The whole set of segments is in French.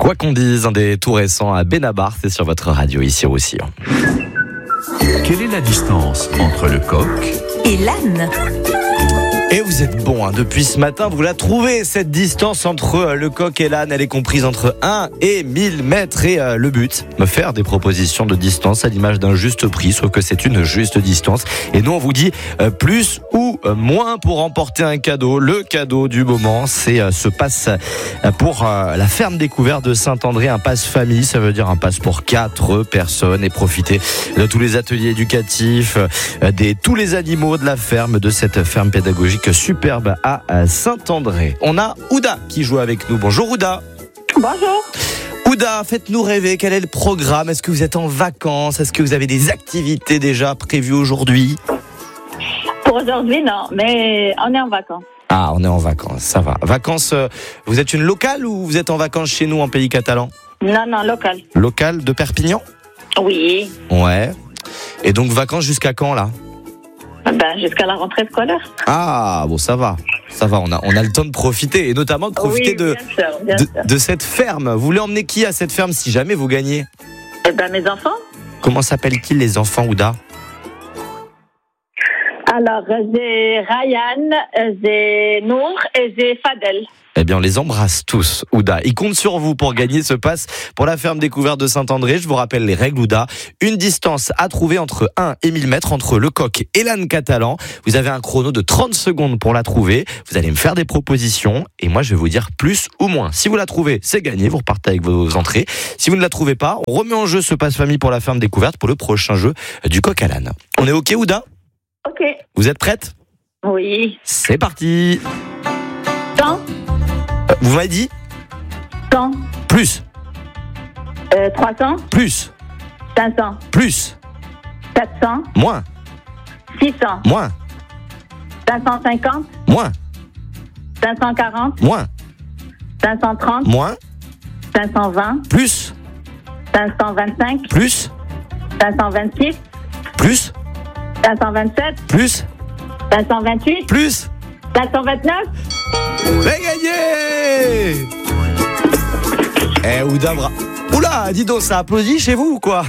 Quoi qu'on dise, un des tout récents à Benabar, c'est sur votre radio ici aussi. Quelle est la distance entre le coq et l'âne? Et vous êtes bon, depuis ce matin, vous la trouvez, cette distance entre le coq et l'âne. Elle est comprise entre 1 et 1000 mètres. Et le but, me faire des propositions de distance à l'image d'un juste prix, sauf que c'est une juste distance. Et nous, on vous dit plus ou moins pour remporter un cadeau. Le cadeau du moment, c'est ce pass pour la ferme découverte de Saint-André, un pass famille. Ça veut dire un pass pour 4 personnes et profiter de tous les ateliers éducatifs, tous les animaux de la ferme, de cette ferme pédagogique superbe à Saint-André. On a Ouda qui joue avec nous. Bonjour Ouda. Bonjour. Ouda, faites-nous rêver. Quel est le programme? Est-ce que vous êtes en vacances? Est-ce que vous avez des activités déjà prévues aujourd'hui? Pour aujourd'hui, non, mais on est en vacances. Ah, on est en vacances, ça va. Vacances, vous êtes une locale ou vous êtes en vacances chez nous en pays catalan? Non, local. Locale de Perpignan? Oui. Ouais. Et donc vacances jusqu'à quand là? Jusqu'à la rentrée scolaire. Ah, bon, ça va. Ça va, on a le temps de profiter et notamment de profiter bien sûr. de cette ferme. Vous voulez emmener qui à cette ferme si jamais vous gagnez? Mes enfants. Comment s'appellent-ils les enfants, Ouda? Alors, j'ai Ryan, j'ai Nour et j'ai Fadel. Eh bien, on les embrasse tous, Ouda. Ils comptent sur vous pour gagner ce pass pour la ferme découverte de Saint-André. Je vous rappelle les règles, Ouda. Une distance à trouver entre 1 et 1000 mètres entre le coq et l'âne catalan. Vous avez un chrono de 30 secondes pour la trouver. Vous allez me faire des propositions et moi, je vais vous dire plus ou moins. Si vous la trouvez, c'est gagné. Vous repartez avec vos entrées. Si vous ne la trouvez pas, on remet en jeu ce pass famille pour la ferme découverte pour le prochain jeu du coq à l'âne. On est OK, Ouda? OK. Vous êtes prête? Oui. C'est parti. 100. Vous m'avez dit 100. Plus. 300. Plus. 500. Plus. 400. Moins. 600. Moins. 550. Moins. 540. Moins. 530. Moins. 520. Plus. 525. Plus. 526. Plus. 527. Plus. 528. Plus. 529. C'est gagné. Ouda, oula, dis donc, ça applaudit chez vous ou quoi?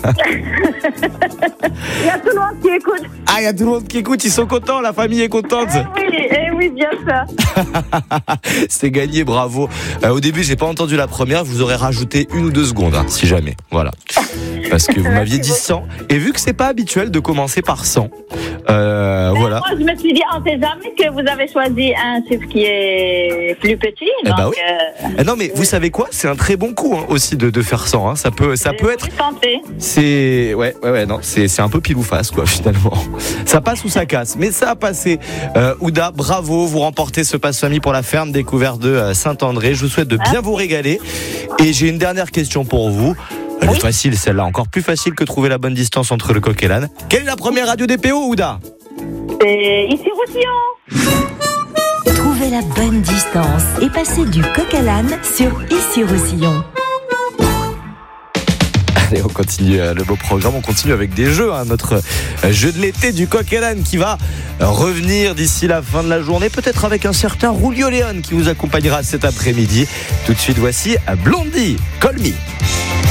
Il y a tout le monde qui écoute. Ah, il y a tout le monde qui écoute, ils sont contents, la famille est contente. Oui, bien sûr. C'est gagné, bravo. Au début, j'ai pas entendu la première, je vous aurais rajouté 1 ou 2 secondes, si jamais. Voilà. Parce que vous m'aviez dit 100. Et vu que c'est pas habituel de commencer par 100, voilà. Moi, je me suis dit, on sait jamais que vous avez choisi un chiffre qui est plus petit. Donc, oui. Non, mais vous savez quoi? C'est un très bon coup aussi de faire 100. Ça peut être. Tenter. C'est non, c'est un peu pile ou face quoi finalement. Ça passe ou ça casse, mais ça a passé. Ouda, bravo, vous remportez ce pass famille pour la ferme découverte de Saint-André. Je vous souhaite de bien vous régaler. Et j'ai une dernière question pour vous. Elle est facile celle-là, encore plus facile que trouver la bonne distance entre le coq et l'âne. Quelle est la première radio des PO, Ouda? C'est ici Roussillon. Trouvez la bonne distance et passez du coq à l'âne sur Ici Roussillon. Allez, on continue le beau programme, on continue avec des jeux, notre jeu de l'été du coq et l'âne qui va revenir d'ici la fin de la journée, peut-être avec un certain Julio Leon qui vous accompagnera cet après-midi. Tout de suite, voici Blondie, Call Me.